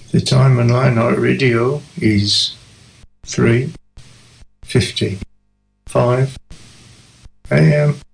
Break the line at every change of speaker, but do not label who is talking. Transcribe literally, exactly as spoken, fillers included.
The time on Line Night Radio is three fifty-five a m